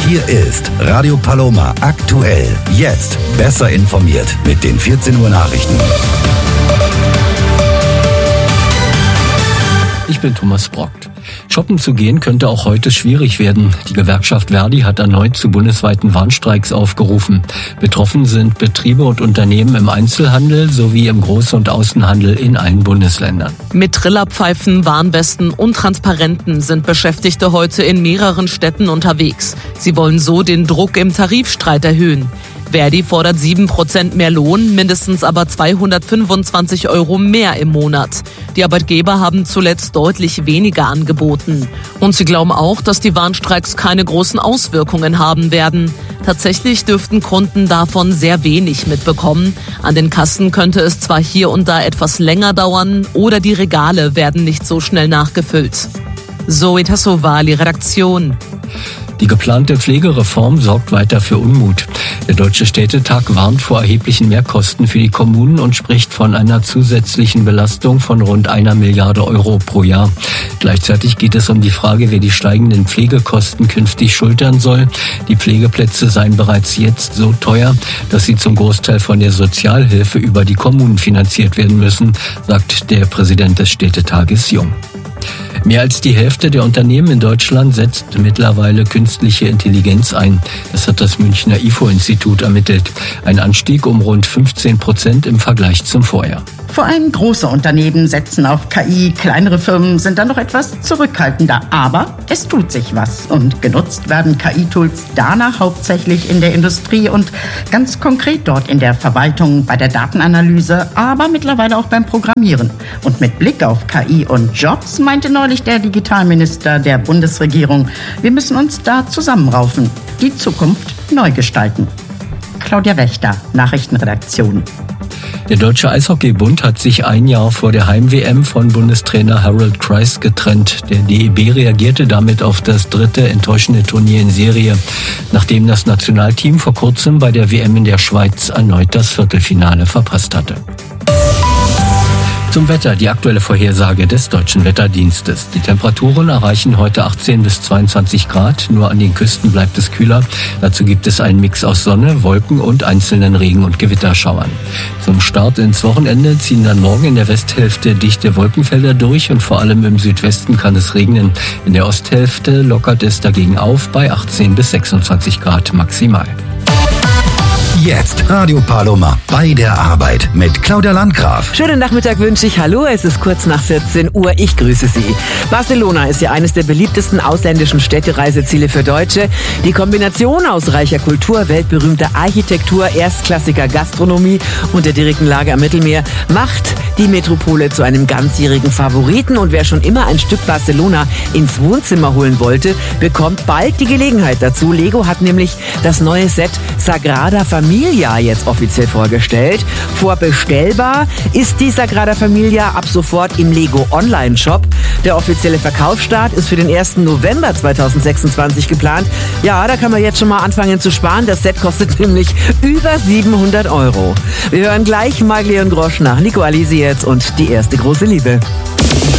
Hier ist Radio Paloma aktuell. Jetzt besser informiert mit den 14 Uhr Nachrichten. Ich bin Thomas Brockt. Shoppen zu gehen könnte auch heute schwierig werden. Die Gewerkschaft Verdi hat erneut zu bundesweiten Warnstreiks aufgerufen. Betroffen sind Betriebe und Unternehmen im Einzelhandel sowie im Groß- und Außenhandel in allen Bundesländern. Mit Trillerpfeifen, Warnwesten und Transparenten sind Beschäftigte heute in mehreren Städten unterwegs. Sie wollen so den Druck im Tarifstreit erhöhen. Verdi fordert 7% mehr Lohn, mindestens aber 225 € mehr im Monat. Die Arbeitgeber haben zuletzt deutlich weniger angeboten. Und sie glauben auch, dass die Warnstreiks keine großen Auswirkungen haben werden. Tatsächlich dürften Kunden davon sehr wenig mitbekommen. An den Kassen könnte es zwar hier und da etwas länger dauern oder die Regale werden nicht so schnell nachgefüllt. Zoe Tassovali, Redaktion. Die geplante Pflegereform sorgt weiter für Unmut. Der Deutsche Städtetag warnt vor erheblichen Mehrkosten für die Kommunen und spricht von einer zusätzlichen Belastung von rund 1 Milliarde € pro Jahr. Gleichzeitig geht es um die Frage, wer die steigenden Pflegekosten künftig schultern soll. Die Pflegeplätze seien bereits jetzt so teuer, dass sie zum Großteil von der Sozialhilfe über die Kommunen finanziert werden müssen, sagt der Präsident des Städtetages Jung. Mehr als die Hälfte der Unternehmen in Deutschland setzt mittlerweile künstliche Intelligenz ein. Das hat das Münchner IFO-Institut ermittelt. Ein Anstieg um rund 15% im Vergleich zum Vorjahr. Vor allem große Unternehmen setzen auf KI, kleinere Firmen sind dann noch etwas zurückhaltender. Aber es tut sich was und genutzt werden KI-Tools danach hauptsächlich in der Industrie und ganz konkret dort in der Verwaltung, bei der Datenanalyse, aber mittlerweile auch beim Programmieren. Und mit Blick auf KI und Jobs meinte neulich der Digitalminister der Bundesregierung, wir müssen uns da zusammenraufen, die Zukunft neu gestalten. Claudia Wächter, Nachrichtenredaktion. Der Deutsche Eishockeybund hat sich ein Jahr vor der Heim-WM von Bundestrainer Harold Kreis getrennt. Der DEB reagierte damit auf das 3. enttäuschende Turnier in Serie, nachdem das Nationalteam vor kurzem bei der WM in der Schweiz erneut das Viertelfinale verpasst hatte. Zum Wetter, die aktuelle Vorhersage des Deutschen Wetterdienstes. Die Temperaturen erreichen heute 18 bis 22 Grad. Nur an den Küsten bleibt es kühler. Dazu gibt es einen Mix aus Sonne, Wolken und einzelnen Regen- und Gewitterschauern. Zum Start ins Wochenende ziehen dann morgen in der Westhälfte dichte Wolkenfelder durch und vor allem im Südwesten kann es regnen. In der Osthälfte lockert es dagegen auf bei 18 bis 26 Grad maximal. Jetzt Radio Paloma bei der Arbeit mit Claudia Landgraf. Schönen Nachmittag wünsche ich. Hallo, es ist kurz nach 14 Uhr. Ich grüße Sie. Barcelona ist ja eines der beliebtesten ausländischen Städtereiseziele für Deutsche. Die Kombination aus reicher Kultur, weltberühmter Architektur, erstklassiger Gastronomie und der direkten Lage am Mittelmeer macht die Metropole zu einem ganzjährigen Favoriten. Und wer schon immer ein Stück Barcelona ins Wohnzimmer holen wollte, bekommt bald die Gelegenheit dazu. Lego hat nämlich das neue Set Sagrada Familia jetzt offiziell vorgestellt. Vorbestellbar ist die Sagrada Familia ab sofort im Lego Online-Shop. Der offizielle Verkaufsstart ist für den 1. November 2026 geplant. Ja, da kann man jetzt schon mal anfangen zu sparen. Das Set kostet nämlich über 700 €. Wir hören gleich Magli und Grosch nach Nico Alisi jetzt und die erste große Liebe.